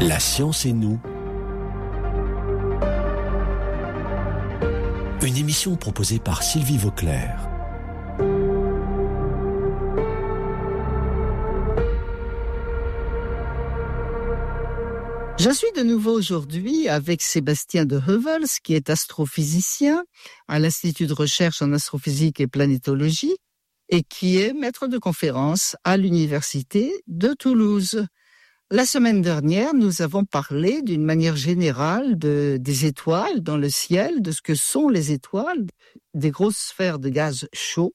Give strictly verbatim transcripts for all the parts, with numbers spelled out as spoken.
La science et nous. Une émission proposée par Sylvie Vauclair. Je suis de nouveau aujourd'hui avec Sébastien de Heuvels, qui est astrophysicien à l'Institut de recherche en astrophysique et planétologie et qui est maître de conférence à l'Université de Toulouse. La semaine dernière, nous avons parlé d'une manière générale de, des étoiles dans le ciel, de ce que sont les étoiles, des grosses sphères de gaz chaud.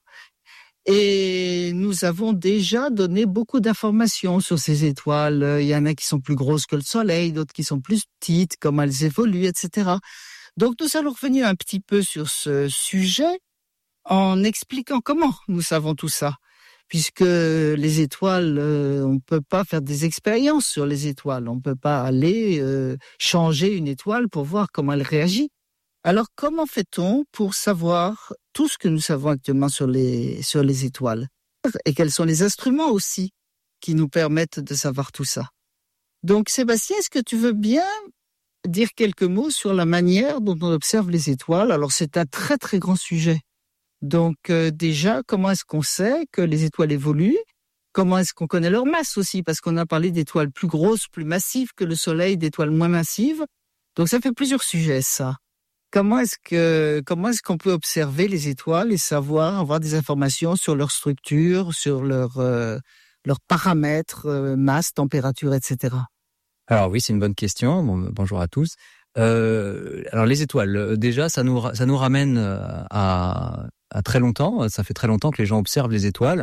Et nous avons déjà donné beaucoup d'informations sur ces étoiles. Il y en a qui sont plus grosses que le Soleil, d'autres qui sont plus petites, comment elles évoluent, et cetera. Donc nous allons revenir un petit peu sur ce sujet en expliquant comment nous savons tout ça. Puisque les étoiles, euh, on ne peut pas faire des expériences sur les étoiles. On ne peut pas aller euh, changer une étoile pour voir comment elle réagit. Alors, comment fait-on pour savoir tout ce que nous savons actuellement sur les, sur les étoiles? Et quels sont les instruments aussi qui nous permettent de savoir tout ça? Donc, Sébastien, est-ce que tu veux bien dire quelques mots sur la manière dont on observe les étoiles? Alors, c'est un très, très grand sujet. Donc euh, déjà, comment est-ce qu'on sait que les étoiles évoluent? Comment est-ce qu'on connaît leur masse aussi? Parce qu'on a parlé d'étoiles plus grosses, plus massives que le Soleil, d'étoiles moins massives. Donc ça fait plusieurs sujets, ça. Comment est-ce que comment est-ce qu'on peut observer les étoiles et savoir, avoir des informations sur leur structure, sur leur euh, leurs paramètres, euh, masse, température, et cetera. Alors oui, c'est une bonne question. Bon, bonjour à tous. Euh, alors les étoiles, déjà, ça nous ça nous ramène à à très longtemps. Ça fait très longtemps que les gens observent les étoiles.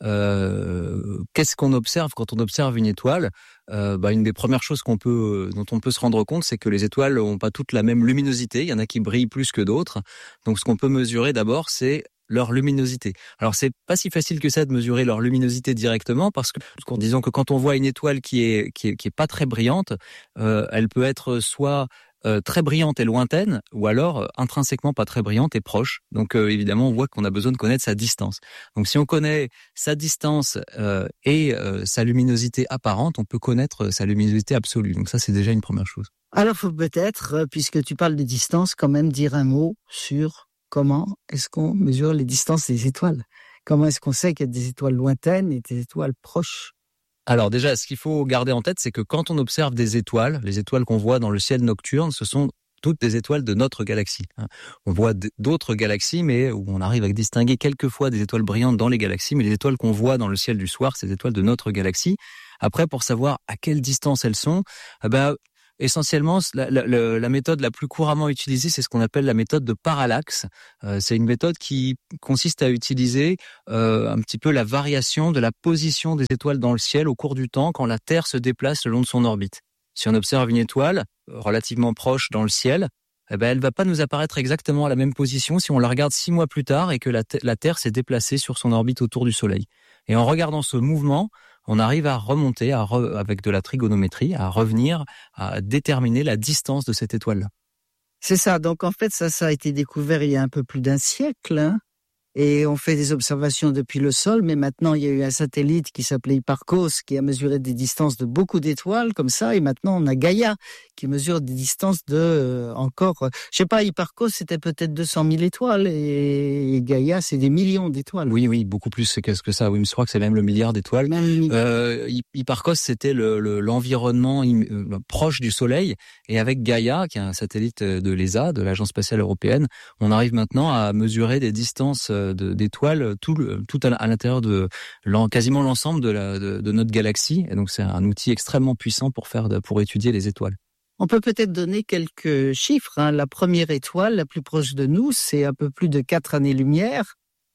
Euh, qu'est-ce qu'on observe quand on observe une étoile? euh, bah, Une des premières choses qu'on peut, dont on peut se rendre compte, c'est que les étoiles n'ont pas toutes la même luminosité. Il y en a qui brillent plus que d'autres. Donc, ce qu'on peut mesurer d'abord, c'est leur luminosité. Alors, c'est pas si facile que ça de mesurer leur luminosité directement, parce que, en disant que quand on voit une étoile qui est qui est, qui est pas très brillante, euh, elle peut être soit Euh, très brillante et lointaine, ou alors euh, intrinsèquement pas très brillante et proche. Donc euh, évidemment, on voit qu'on a besoin de connaître sa distance. Donc si on connaît sa distance euh, et euh, sa luminosité apparente, on peut connaître sa luminosité absolue. Donc ça, c'est déjà une première chose. Alors, faut peut-être, puisque tu parles de distance, quand même dire un mot sur comment est-ce qu'on mesure les distances des étoiles. Comment est-ce qu'on sait qu'il y a des étoiles lointaines et des étoiles proches? Alors déjà, ce qu'il faut garder en tête, c'est que quand on observe des étoiles, les étoiles qu'on voit dans le ciel nocturne, ce sont toutes des étoiles de notre galaxie. On voit d'autres galaxies, mais où on arrive à distinguer quelquefois des étoiles brillantes dans les galaxies, mais les étoiles qu'on voit dans le ciel du soir, c'est des étoiles de notre galaxie. Après, pour savoir à quelle distance elles sont, eh ben, essentiellement, la, la, la méthode la plus couramment utilisée, c'est ce qu'on appelle la méthode de parallaxe. Euh, c'est une méthode qui consiste à utiliser euh, un petit peu la variation de la position des étoiles dans le ciel au cours du temps quand la Terre se déplace le long de son orbite. Si on observe une étoile relativement proche dans le ciel, eh ben, elle va pas nous apparaître exactement à la même position si on la regarde six mois plus tard et que la, la Terre s'est déplacée sur son orbite autour du Soleil. Et en regardant ce mouvement, on arrive à remonter à re, avec de la trigonométrie, à revenir, à déterminer la distance de cette étoile-là. C'est ça. Donc, en fait, ça, ça a été découvert il y a un peu plus d'un siècle, hein. Et on fait des observations depuis le sol, mais maintenant, il y a eu un satellite qui s'appelait Hipparcos, qui a mesuré des distances de beaucoup d'étoiles, comme ça, et maintenant, on a Gaïa, qui mesure des distances de, euh, encore, euh, je sais pas, Hipparcos, c'était peut-être deux cent mille étoiles, et, et Gaïa, c'est des millions d'étoiles. Oui, oui, beaucoup plus que, que ça. Oui, mais je crois que c'est même le milliard d'étoiles. Même... Euh, Hipparcos, c'était le, le, l'environnement im... proche du Soleil, et avec Gaïa, qui est un satellite de l'E S A, de l'Agence spatiale européenne, on arrive maintenant à mesurer des distances De, d'étoiles tout, tout à, à l'intérieur de quasiment l'ensemble de, la, de, de notre galaxie. Et donc c'est un outil extrêmement puissant pour faire pour étudier les étoiles. On peut peut-être donner quelques chiffres, hein. La première étoile la plus proche de nous, c'est un peu plus de quatre années-lumière.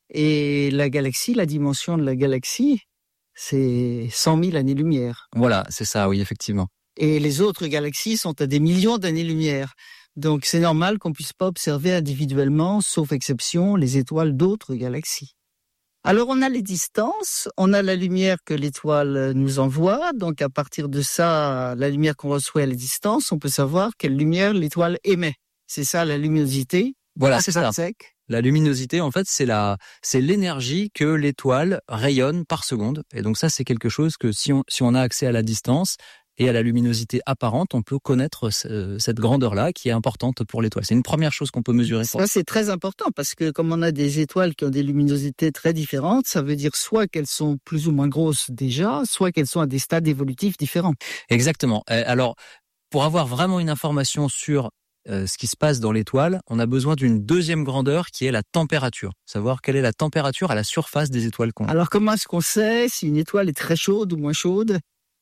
Et la galaxie, la dimension de la galaxie, c'est cent mille années-lumière. Voilà, c'est ça, oui, effectivement. Et les autres galaxies sont à des millions d'années-lumière. Donc, c'est normal qu'on puisse pas observer individuellement, sauf exception, les étoiles d'autres galaxies. Alors, on a les distances, on a la lumière que l'étoile nous envoie. Donc, à partir de ça, la lumière qu'on reçoit à la distance, on peut savoir quelle lumière l'étoile émet. C'est ça, la luminosité. Voilà, c'est ça. Sec. La luminosité, en fait, c'est la, c'est l'énergie que l'étoile rayonne par seconde. Et donc ça, c'est quelque chose que si on, si on a accès à la distance, et à la luminosité apparente, on peut connaître ce, cette grandeur-là qui est importante pour l'étoile. C'est une première chose qu'on peut mesurer. Ça, c'est très important parce que comme on a des étoiles qui ont des luminosités très différentes, ça veut dire soit qu'elles sont plus ou moins grosses déjà, soit qu'elles sont à des stades évolutifs différents. Exactement. Alors, pour avoir vraiment une information sur euh, ce qui se passe dans l'étoile, on a besoin d'une deuxième grandeur qui est la température. Savoir quelle est la température à la surface des étoiles qu'on a. Alors, comment est-ce qu'on sait si une étoile est très chaude ou moins chaude ?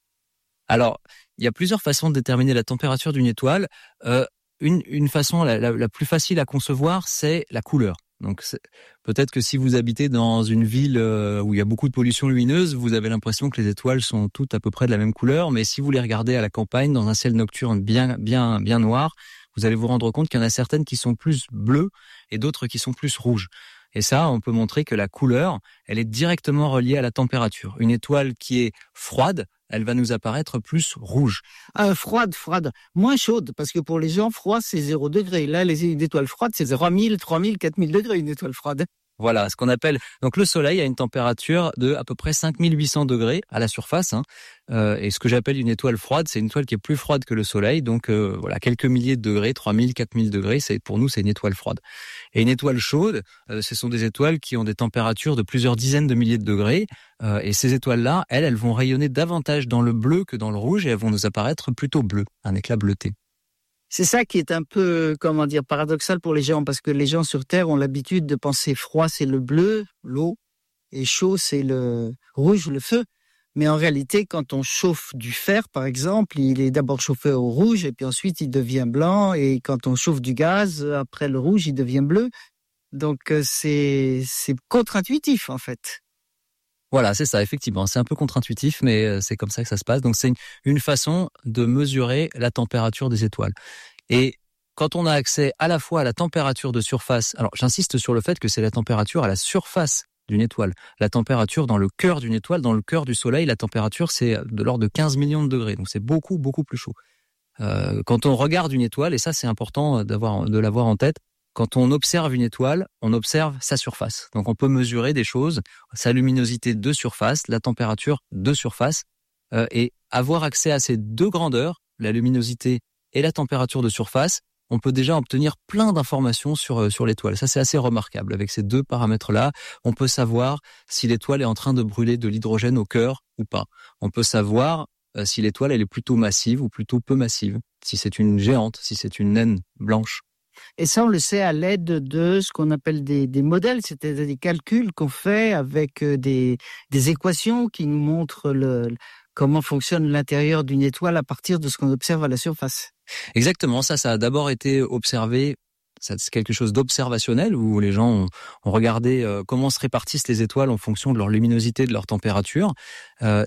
Alors, il y a plusieurs façons de déterminer la température d'une étoile. Euh, une, une façon la, la, la plus facile à concevoir, c'est la couleur. Donc, peut-être que si vous habitez dans une ville euh, où il y a beaucoup de pollution lumineuse, vous avez l'impression que les étoiles sont toutes à peu près de la même couleur. Mais si vous les regardez à la campagne, dans un ciel nocturne bien, bien, bien noir, vous allez vous rendre compte qu'il y en a certaines qui sont plus bleues et d'autres qui sont plus rouges. Et ça, on peut montrer que la couleur, elle est directement reliée à la température. Une étoile qui est froide, elle va nous apparaître plus rouge. Ah, froide, froide. Moins chaude, parce que pour les gens, froid, c'est zéro degré. Là, les étoiles froides, c'est zéro mille, trois mille, quatre mille degrés, une étoile froide. Voilà, ce qu'on appelle... Donc le Soleil a une température de à peu près cinq mille huit cents degrés à la surface. Hein. Euh, et ce que j'appelle une étoile froide, c'est une étoile qui est plus froide que le Soleil. Donc euh, voilà, quelques milliers de degrés, trois mille, quatre mille degrés, c'est, pour nous, c'est une étoile froide. Et une étoile chaude, euh, ce sont des étoiles qui ont des températures de plusieurs dizaines de milliers de degrés. Euh, et ces étoiles-là, elles, elles vont rayonner davantage dans le bleu que dans le rouge et elles vont nous apparaître plutôt bleues, un éclat bleuté. C'est ça qui est un peu, comment dire, paradoxal pour les gens, parce que les gens sur Terre ont l'habitude de penser froid, c'est le bleu, l'eau, et chaud, c'est le rouge, le feu. Mais en réalité, quand on chauffe du fer, par exemple, il est d'abord chauffé au rouge, et puis ensuite il devient blanc, et quand on chauffe du gaz, après le rouge, il devient bleu. Donc c'est, c'est contre-intuitif, en fait. Voilà, c'est ça, effectivement. C'est un peu contre-intuitif, mais c'est comme ça que ça se passe. Donc, c'est une, une façon de mesurer la température des étoiles. Et quand on a accès à la fois à la température de surface, alors j'insiste sur le fait que c'est la température à la surface d'une étoile. La température dans le cœur d'une étoile, dans le cœur du Soleil, la température, c'est de l'ordre de quinze millions de degrés. Donc, c'est beaucoup, beaucoup plus chaud. Euh, quand on regarde une étoile, et ça, c'est important d'avoir, de l'avoir en tête, quand on observe une étoile, on observe sa surface. Donc, on peut mesurer des choses, sa luminosité de surface, la température de surface, euh, et avoir accès à ces deux grandeurs, la luminosité et la température de surface, on peut déjà obtenir plein d'informations sur, euh, sur l'étoile. Ça, c'est assez remarquable. Avec ces deux paramètres-là, on peut savoir si l'étoile est en train de brûler de l'hydrogène au cœur ou pas. On peut savoir euh, si l'étoile, elle est plutôt massive ou plutôt peu massive, si c'est une géante, si c'est une naine blanche. Et ça, on le sait à l'aide de ce qu'on appelle des, des modèles, c'est-à-dire des calculs qu'on fait avec des, des équations qui nous montrent le, comment fonctionne l'intérieur d'une étoile à partir de ce qu'on observe à la surface. Exactement, ça, ça a d'abord été observé, c'est quelque chose d'observationnel où les gens ont, ont regardé euh, comment se répartissent les étoiles en fonction de leur luminosité, de leur température. Euh,